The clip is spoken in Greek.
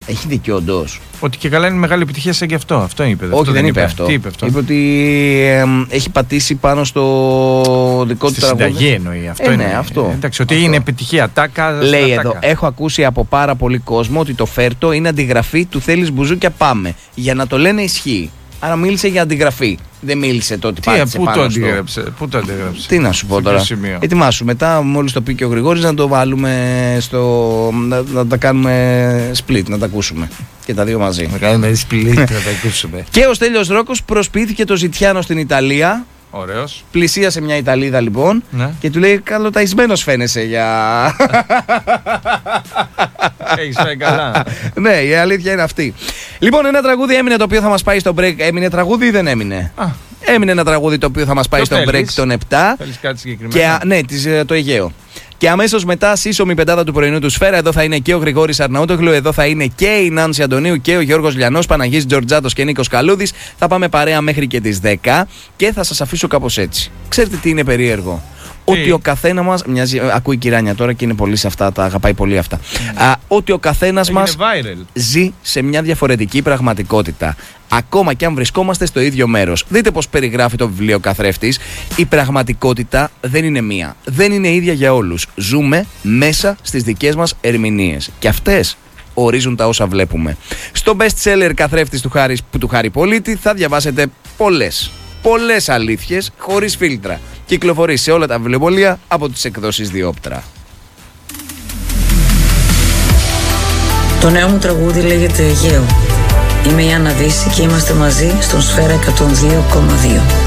Έχει δίκιο όντως. Ότι και καλά είναι μεγάλη επιτυχία σαν και αυτό. Αυτό είπε. Όχι, δεν είπε αυτό. Τι είπε αυτό? Είπε ότι έχει πατήσει πάνω στο δικό του τραγούδι. Στη συνταγή εννοεί. Αυτό είναι. Ναι, αυτό. Εντάξει, ότι είναι επιτυχία. Τάκα. Λέει εδώ, έχω ακούσει από πάρα πολύ κόσμο ότι το φέρτο είναι αντιγραφή του Θέλεις μπουζούκια πάμε. Για να το λένε ισχύει. Άρα μίλησε για αντιγραφή. Δεν μίλησε το ότι πάτησε πάνω Πού το αντίγραψε? Τι να σου πω τώρα. Ετοιμάσου μετά, μόλις το πει και ο Γρηγόρης, να το βάλουμε να τα κάνουμε split, να τα ακούσουμε. Και τα δύο μαζί. Να κάνουμε split, να τα ακούσουμε. Και ο Στέλιος Ρόκος προσποιήθηκε το Ζητιάνο στην Ιταλία. Ωραίος. Πλησίασε μια Ιταλίδα λοιπόν, ναι. Και του λέει καλοταϊσμένος φαίνεσαι για... Έχεις φάει καλά. Ναι, η αλήθεια είναι αυτή. Λοιπόν, ένα τραγούδι έμεινε το οποίο θα μας πάει στο break. Έμεινε τραγούδι ή δεν έμεινε? Έμεινε ένα τραγούδι το οποίο θα μας πάει στο break των 7. Θέλεις κάτι συγκεκριμένο? Ναι, το Αιγαίο. Και αμέσως μετά, σύσσωμη πεντάδα του πρωινού του Σφαίρα, εδώ θα είναι και ο Γρηγόρης Αρναούτογλου, εδώ θα είναι και η Νάνση Αντωνίου και ο Γιώργος Λιανός, Παναγής Τζορτζάτος και Νίκος Καλούδης. Θα πάμε παρέα μέχρι και τις 10 και θα σας αφήσω κάπως έτσι. Ξέρετε τι είναι περίεργο? Ότι ο καθένα μας. Ακούει η Κυράνια τώρα και είναι πολύ σε αυτά, τα αγαπάει πολύ αυτά. Ότι ο καθένας μας ζει σε μια διαφορετική πραγματικότητα. Ακόμα και αν βρισκόμαστε στο ίδιο μέρος. Δείτε πώς περιγράφει το βιβλίο Καθρέφτης. Η πραγματικότητα δεν είναι μία. Δεν είναι ίδια για όλους. Ζούμε μέσα στις δικές μας ερμηνείες. Και αυτές ορίζουν τα όσα βλέπουμε. Στο best seller Καθρέφτης του Χάρη Πολίτη θα διαβάσετε πολλές αλήθειες χωρίς φίλτρα. Κυκλοφορεί σε όλα τα βιβλιοπωλεία από τις εκδόσεις Διόπτρα. Το νέο μου τραγούδι λέγεται Αιγαίο. Είμαι η Άννα Δύση και είμαστε μαζί στον Σφαίρα 102,2.